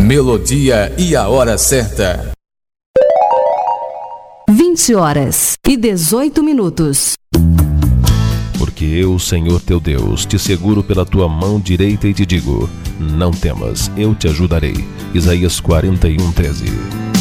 Melodia e a hora certa. 20h18. Porque eu, Senhor teu Deus, te seguro pela tua mão direita e te digo: não temas, eu te ajudarei. Isaías 41:13.